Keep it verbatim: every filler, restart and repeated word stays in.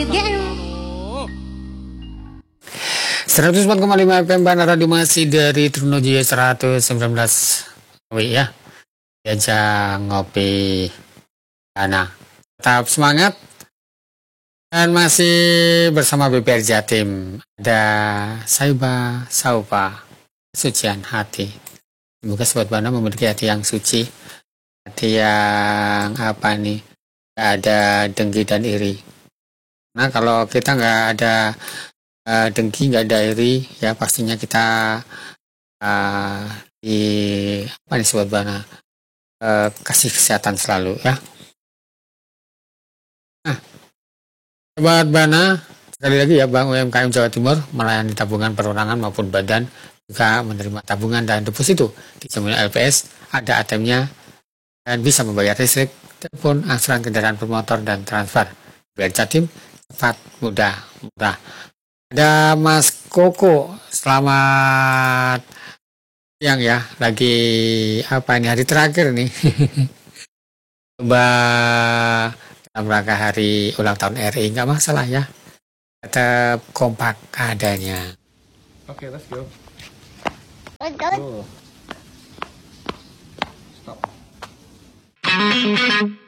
seratus empat koma lima F M Bana Radio masih dari Trunojoyo seratus sembilan belas W ya. Diajak ngopi Bana. Tetap semangat. Dan masih bersama B P R Jatim. Ada Saiba Saupa, Sucian Hati. Semoga Sobat Bana memiliki hati yang suci. Hati yang apa nih? Gak ada dengki dan iri. Nah kalau kita nggak ada uh, dengki, nggak ada iri, ya pastinya kita uh, di apa nih Sobat Bana uh, kasih kesehatan selalu ya. Nah, Sobat Bana, sekali lagi ya Bank U M K M Jawa Timur melayani tabungan perorangan maupun badan, juga menerima tabungan dan deposito di Jaminan L P S, ada A T M-nya dan bisa membayar listrik, telepon, angsuran kendaraan bermotor dan transfer. Biar Jatim cepat, mudah, murah. Ada Mas Koko, selamat siang ya. Lagi apa ini hari terakhir nih? Coba dalam rangka hari ulang tahun R I, nggak masalah ya. Tetap kompak adanya. Oke, okay, let's go. Let's go. Oh. Stop.